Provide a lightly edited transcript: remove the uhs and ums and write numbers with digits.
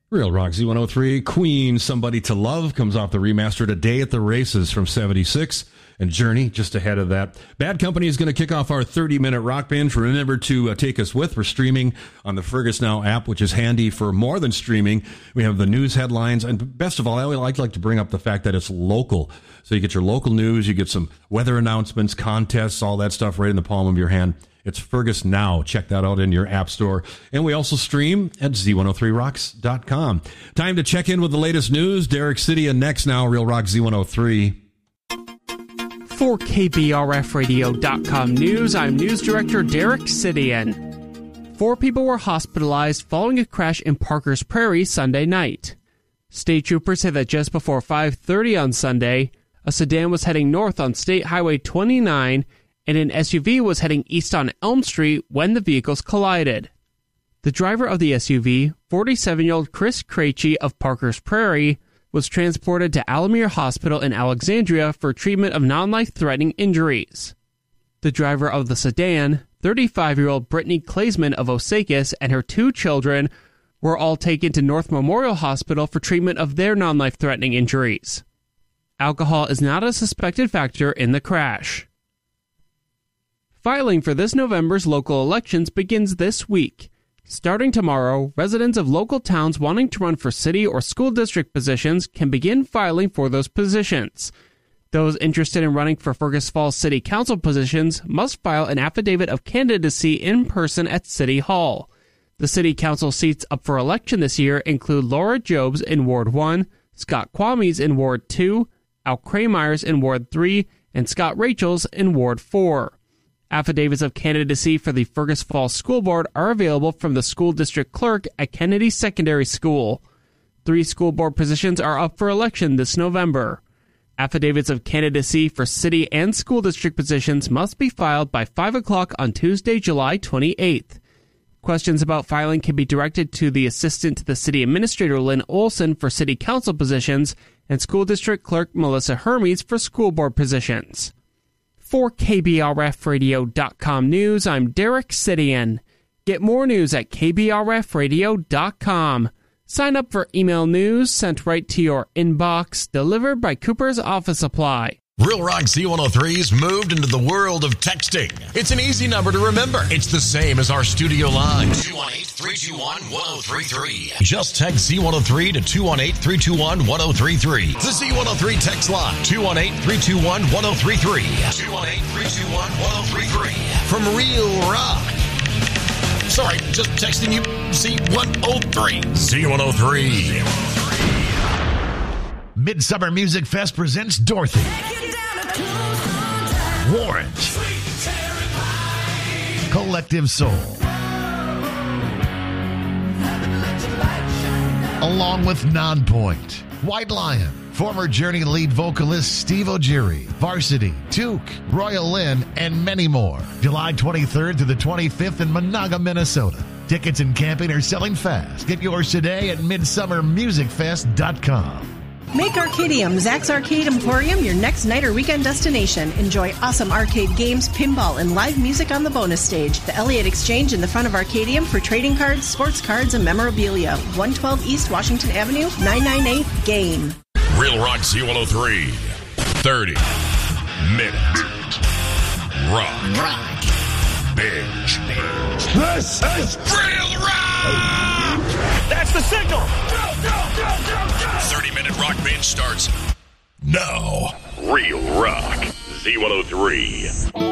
Real Rock Z103, Queen, Somebody to Love, comes off the remastered A Day at the Races from 76. And Journey, just ahead of that. Bad Company is going to kick off our 30-minute rock binge. Remember to take us with. We're streaming on the Fergus Now app, which is handy for more than streaming. We have the news headlines. And best of all, I like to bring up the fact that it's local. So you get your local news, you get some weather announcements, contests, all that stuff right in the palm of your hand. It's Fergus Now. Check that out in your app store. And we also stream at Z103rocks.com. Time to check in with the latest news. Derek Sidian next now, Real Rock Z103. For KBRFradio.com News, I'm News Director Derek Sidian. 4 people were hospitalized following a crash in Parker's Prairie Sunday night. State troopers say that just before 5:30 on Sunday, a sedan was heading north on State Highway 29 and an SUV was heading east on Elm Street when the vehicles collided. The driver of the SUV, 47-year-old Chris Krejci of Parker's Prairie, was transported to Alameda Hospital in Alexandria for treatment of non-life-threatening injuries. The driver of the sedan, 35-year-old Brittany Klaesman of Osakis, and her 2 children were all taken to North Memorial Hospital for treatment of their non-life-threatening injuries. Alcohol is not a suspected factor in the crash. Filing for this November's local elections begins this week. Starting tomorrow, residents of local towns wanting to run for city or school district positions can begin filing for those positions. Those interested in running for Fergus Falls City Council positions must file an affidavit of candidacy in person at City Hall. The City Council seats up for election this year include Laura Jobs in Ward 1, Scott Kwames in Ward 2, Al Kremeyers in Ward 3, and Scott Rachels in Ward 4. Affidavits of candidacy for the Fergus Falls School Board are available from the school district clerk at Kennedy Secondary School. 3 school board positions are up for election this November. Affidavits of candidacy for city and school district positions must be filed by 5 o'clock on Tuesday, July 28th. Questions about filing can be directed to the Assistant to the City Administrator Lynn Olson for city council positions and school district clerk Melissa Hermes for school board positions. For KBRFradio.com News, I'm Derek Sidian. Get more news at KBRFradio.com. Sign up for email news sent right to your inbox, delivered by Cooper's Office Supply. Real Rock Z103's moved into the world of texting. It's an easy number to remember. It's the same as our studio line. 218-321-1033. Just text Z103 to 218-321-1033. The Z103 text line. 218-321-1033. 218-321-1033. From Real Rock. Sorry, just texting you Z103. Z103. Midsummer Music Fest presents Dorothy, Warrant, Collective Soul, along with Nonpoint, White Lion, former Journey lead vocalist Steve O'Geary, Varsity, Took, Royal Lynn, and many more. July 23rd to the 25th in Monaga, Minnesota. Tickets and camping are selling fast. Get yours today at midsummermusicfest.com. Make Arcadium, Zach's Arcade Emporium, your next night or weekend destination. Enjoy awesome arcade games, pinball, and live music on the bonus stage. The Elliott Exchange in the front of Arcadium for trading cards, sports cards, and memorabilia. 112 East Washington Avenue, 998-GAME. Real Rock Z103, 30-minute rock binge. This is Real Rock! That's the signal! Go! 30-minute rock binge starts now. Real Rock Z103.